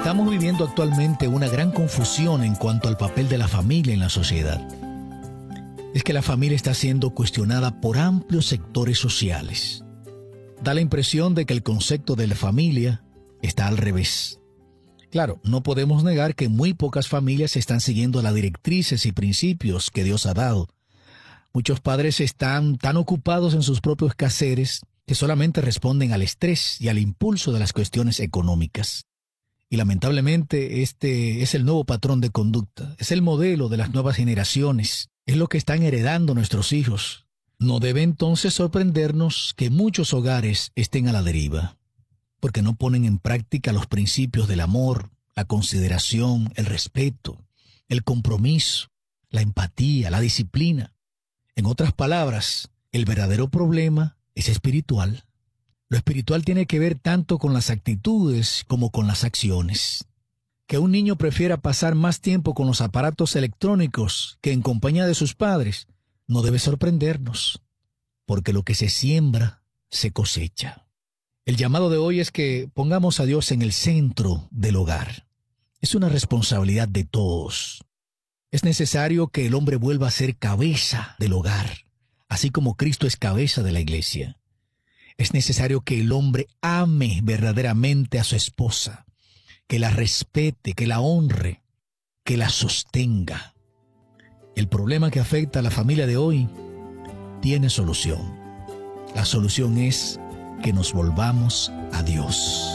Estamos viviendo actualmente una gran confusión en cuanto al papel de la familia en la sociedad. Es que la familia está siendo cuestionada por amplios sectores sociales. Da la impresión de que el concepto de la familia está al revés. Claro, no podemos negar que muy pocas familias están siguiendo las directrices y principios que Dios ha dado. Muchos padres están tan ocupados en sus propios quehaceres que solamente responden al estrés y al impulso de las cuestiones económicas. Y lamentablemente este es el nuevo patrón de conducta, es el modelo de las nuevas generaciones, es lo que están heredando nuestros hijos. No debe entonces sorprendernos que muchos hogares estén a la deriva, porque no ponen en práctica los principios del amor, la consideración, el respeto, el compromiso, la empatía, la disciplina. En otras palabras, el verdadero problema es espiritual. Lo espiritual tiene que ver tanto con las actitudes como con las acciones. Que un niño prefiera pasar más tiempo con los aparatos electrónicos que en compañía de sus padres no debe sorprendernos, porque lo que se siembra se cosecha. El llamado de hoy es que pongamos a Dios en el centro del hogar. Es una responsabilidad de todos. Es necesario que el hombre vuelva a ser cabeza del hogar, así como Cristo es cabeza de la iglesia. Es necesario que el hombre ame verdaderamente a su esposa, que la respete, que la honre, que la sostenga. El problema que afecta a la familia de hoy tiene solución. La solución es que nos volvamos a Dios.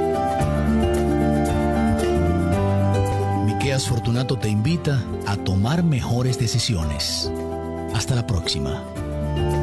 Miqueas Fortunato te invita a tomar mejores decisiones. Hasta la próxima.